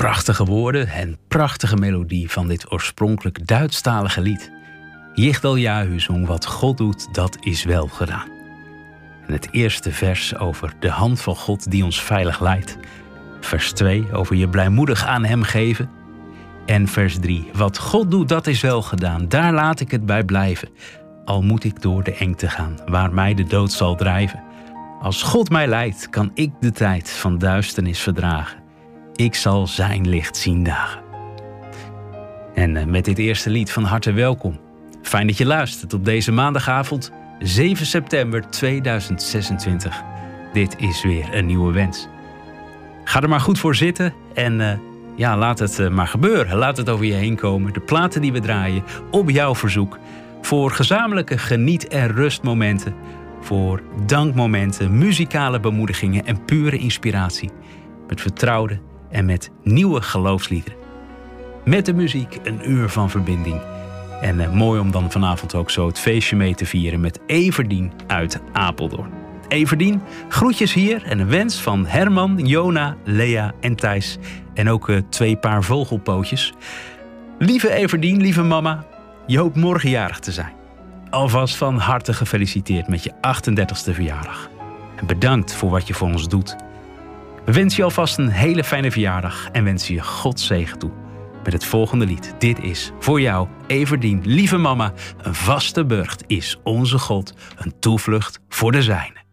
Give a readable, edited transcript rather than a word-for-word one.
Prachtige woorden en prachtige melodie van dit oorspronkelijk Duitsstalige lied. Jichtel Jahu zong wat God doet, dat is wel gedaan. En het eerste vers over de hand van God die ons veilig leidt. Vers 2 over je blijmoedig aan hem geven. En vers 3, wat God doet, dat is wel gedaan. Daar laat ik het bij blijven. Al moet ik door de engte gaan, waar mij de dood zal drijven. Als God mij leidt, kan ik de tijd van duisternis verdragen. Ik zal zijn licht zien dagen. En met dit eerste lied van harte welkom. Fijn dat je luistert op deze maandagavond, 7 september 2026. Dit is weer een nieuwe wens. Ga er maar goed voor zitten en laat het maar gebeuren. Laat het over je heen komen. De platen die we draaien op jouw verzoek. Voor gezamenlijke geniet- en rustmomenten. Voor dankmomenten, muzikale bemoedigingen en pure inspiratie. Met vertrouwde en met nieuwe geloofsliederen. Met de muziek een uur van verbinding. En mooi om dan vanavond ook zo het feestje mee te vieren met Everdien uit Apeldoorn. Everdien, groetjes hier en een wens van Herman, Jona, Lea en Thijs. En ook 2 paar vogelpootjes. Lieve Everdien, lieve mama, je hoopt morgen jarig te zijn. Alvast van harte gefeliciteerd met je 38e verjaardag. En bedankt voor wat je voor ons doet. We wensen je alvast een hele fijne verjaardag en wensen je Gods zegen toe. Met het volgende lied. Dit is voor jou, Everdien, lieve mama. Een vaste burcht is onze God, een toevlucht voor de zijne.